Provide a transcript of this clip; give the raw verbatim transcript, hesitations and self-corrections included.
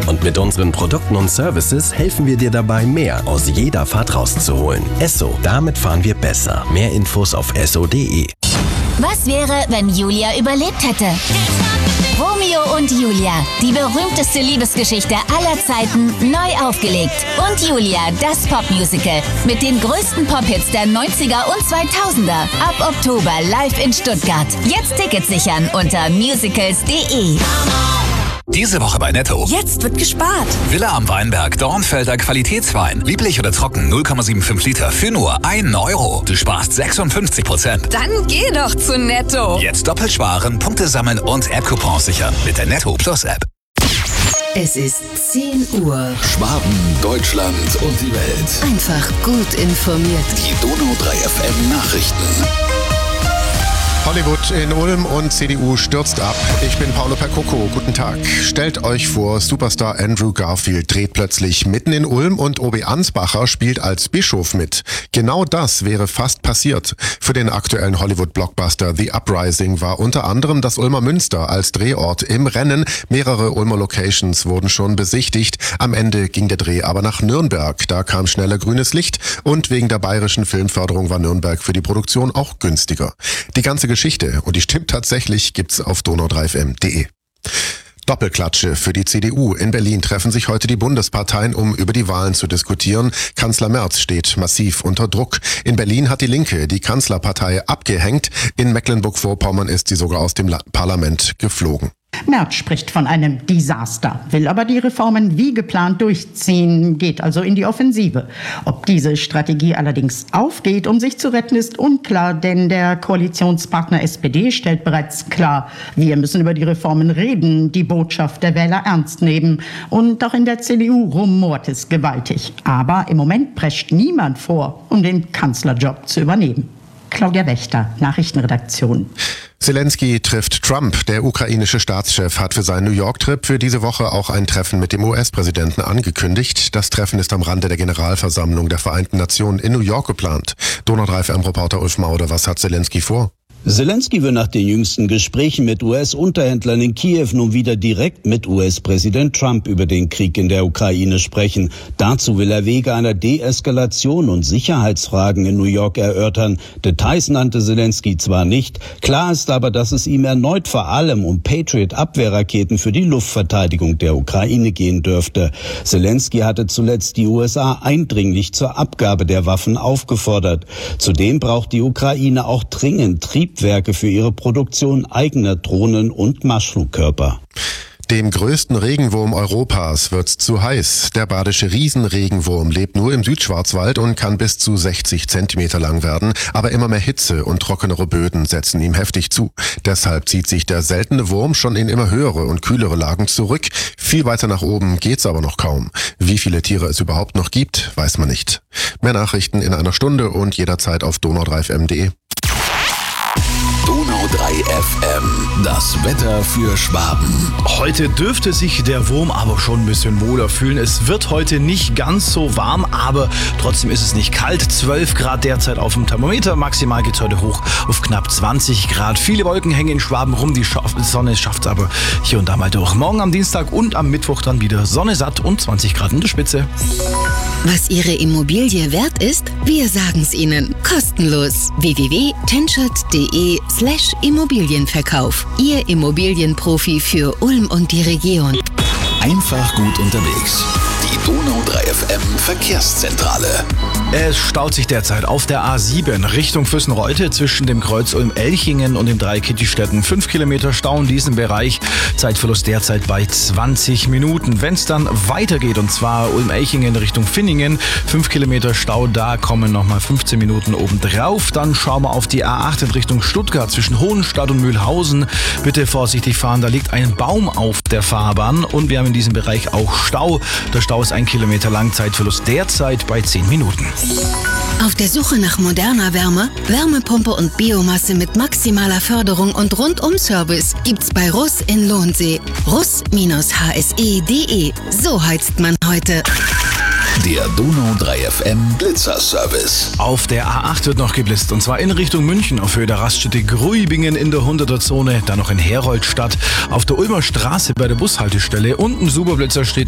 Und mit unseren Produkten und Services helfen wir dir dabei, mehr aus jeder Fahrt rauszuholen. Esso, damit fahren wir besser. Mehr Infos auf esso punkt de. Was wäre, wenn Julia überlebt hätte? Romeo und Julia, die berühmteste Liebesgeschichte aller Zeiten, neu aufgelegt. Und Julia, das Popmusical mit den größten Pop-Hits der neunziger und zweitausender. Ab Oktober live in Stuttgart. Jetzt Tickets sichern unter musicals punkt de. Diese Woche bei Netto. Jetzt wird gespart. Villa am Weinberg, Dornfelder Qualitätswein. Lieblich oder trocken, null Komma fünfundsiebzig Liter für nur ein Euro. Du sparst sechsundfünfzig Prozent. Dann geh doch zu Netto. Jetzt doppelt sparen, Punkte sammeln und App-Coupons sichern. Mit der Netto Plus App. Es ist zehn Uhr. Schwaben, Deutschland und die Welt. Einfach gut informiert. Die Donau drei F M Nachrichten. Hollywood in Ulm und C D U stürzt ab. Ich bin Paolo Percoco. Guten Tag. Stellt euch vor, Superstar Andrew Garfield dreht plötzlich mitten in Ulm und Obi Ansbacher spielt als Bischof mit. Genau das wäre fast passiert. Für den aktuellen Hollywood-Blockbuster The Uprising war unter anderem das Ulmer Münster als Drehort im Rennen. Mehrere Ulmer Locations wurden schon besichtigt. Am Ende ging der Dreh aber nach Nürnberg. Da kam schneller grünes Licht und wegen der bayerischen Filmförderung war Nürnberg für die Produktion auch günstiger. Die ganze Geschichte, und die stimmt tatsächlich, gibt's auf donau drei f m punkt de. Doppelklatsche für die C D U. In Berlin treffen sich heute die Bundesparteien, um über die Wahlen zu diskutieren. Kanzler Merz steht massiv unter Druck. In Berlin hat die Linke die Kanzlerpartei abgehängt. In Mecklenburg-Vorpommern ist sie sogar aus dem Parlament geflogen. Merz spricht von einem Desaster, will aber die Reformen wie geplant durchziehen, geht also in die Offensive. Ob diese Strategie allerdings aufgeht, um sich zu retten, ist unklar, denn der Koalitionspartner S P D stellt bereits klar, wir müssen über die Reformen reden, die Botschaft der Wähler ernst nehmen. Und auch in der C D U rumort es gewaltig. Aber im Moment prescht niemand vor, um den Kanzlerjob zu übernehmen. Claudia Wächter, Nachrichtenredaktion. Zelensky trifft Trump. Der ukrainische Staatschef hat für seinen New York-Trip für diese Woche auch ein Treffen mit dem U S-Präsidenten angekündigt. Das Treffen ist am Rande der Generalversammlung der Vereinten Nationen in New York geplant. Donau drei F M-Reporter Ulf Mauder, was hat Zelensky vor? Zelensky will nach den jüngsten Gesprächen mit U S-Unterhändlern in Kiew nun wieder direkt mit U S-Präsident Trump über den Krieg in der Ukraine sprechen. Dazu will er Wege einer Deeskalation und Sicherheitsfragen in New York erörtern. Details nannte Zelensky zwar nicht, klar ist aber, dass es ihm erneut vor allem um Patriot-Abwehrraketen für die Luftverteidigung der Ukraine gehen dürfte. Zelensky hatte zuletzt die U S A eindringlich zur Abgabe der Waffen aufgefordert. Zudem braucht die Ukraine auch dringend Triebwerke für ihre Produktion eigener Drohnen und Marschflugkörper. Dem größten Regenwurm Europas wird's zu heiß. Der badische Riesenregenwurm lebt nur im Südschwarzwald und kann bis zu sechzig Zentimeter lang werden. Aber immer mehr Hitze und trockenere Böden setzen ihm heftig zu. Deshalb zieht sich der seltene Wurm schon in immer höhere und kühlere Lagen zurück. Viel weiter nach oben geht's aber noch kaum. Wie viele Tiere es überhaupt noch gibt, weiß man nicht. Mehr Nachrichten in einer Stunde und jederzeit auf donau drei f m punkt de. Donau drei F M, das Wetter für Schwaben. Heute dürfte sich der Wurm aber schon ein bisschen wohler fühlen. Es wird heute nicht ganz so warm, aber trotzdem ist es nicht kalt. zwölf Grad derzeit auf dem Thermometer. Maximal geht es heute hoch auf knapp zwanzig Grad. Viele Wolken hängen in Schwaben rum. Die Sonne schafft es aber hier und da mal durch. Morgen am Dienstag und am Mittwoch dann wieder Sonne satt und zwanzig Grad in der Spitze. Was Ihre Immobilie wert ist, wir sagen es Ihnen. Kostenlos. w w w punkt tenschert punkt de slash Immobilienverkauf. Ihr Immobilienprofi für Ulm und die Region. Einfach gut unterwegs. Die Donau drei F M Verkehrszentrale. Es staut sich derzeit auf der A sieben Richtung Füssenreute zwischen dem Kreuz Ulm-Elchingen und den drei Kittistädten. Fünf Kilometer Stau in diesem Bereich. Zeitverlust derzeit bei zwanzig Minuten. Wenn es dann weitergeht, und zwar Ulm-Elchingen Richtung Finningen, fünf Kilometer Stau, da kommen nochmal fünfzehn Minuten obendrauf. Dann schauen wir auf die A acht in Richtung Stuttgart zwischen Hohenstadt und Mühlhausen. Bitte vorsichtig fahren, da liegt ein Baum auf der Fahrbahn und wir haben in diesem Bereich auch Stau. Der Stau ist ein Kilometer lang, Zeitverlust derzeit bei zehn Minuten. Auf der Suche nach moderner Wärme, Wärmepumpe und Biomasse mit maximaler Förderung und Rundum-Service gibt's bei Russ in Lohnsee. russ H S E punkt de. So heizt man heute. Der Donau drei F M Blitzerservice. Auf der A acht wird noch geblitzt, und zwar in Richtung München auf Höhe der Raststätte Gruibingen in der hunderter Zone, dann noch in Heroldstadt, auf der Ulmer Straße bei der Bushaltestelle und ein Superblitzer steht